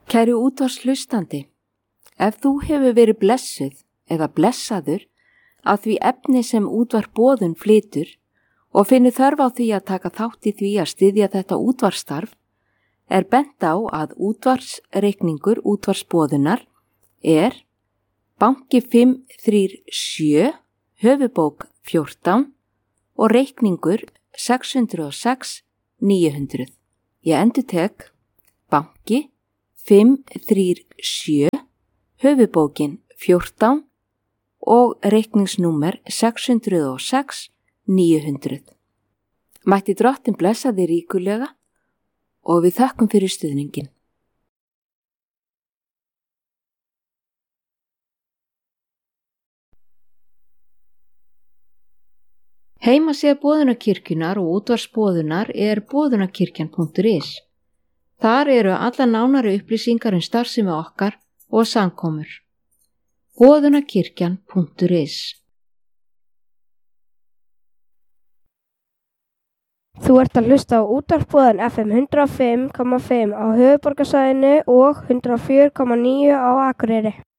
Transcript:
Kæri útvarpshlustandi, ef þú hefur verið blessuð eða blessaður að því efni sem útvarp Boðun flytur og finnur þörf á því að taka þátt í því að styðja þetta útvarpsstarf, er bent á að útvarpsreikningur útvarps Boðunar er banki 537, höfubók 14 og reikningur 606 900. Ég endurtek banki 537, höfubókin 14 og reikningsnúmer 606 900. Mætti Drottinn blessa þig ríkulega og við þökkum fyrir stuðningin. Heimasíða Boðunarkirkjunnar og útvarps Boðunar er boðunarkirkjan.is. Þar eru alla nánari upplýsingar starfsemi okkar og samkomur. boðunarkirkjan.is. Þú ert að hlusta á útvarp Boðun FM 105,5 á höfuðborgarsvæðinu og 104,9 á Akureyri.